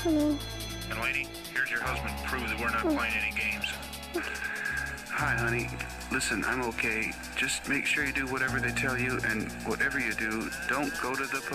Hello. And lady, here's your husband. Prove that we're not playing any games. Hi, honey. Listen, I'm okay. Just make sure you do whatever they tell you, and whatever you do, don't go to the police.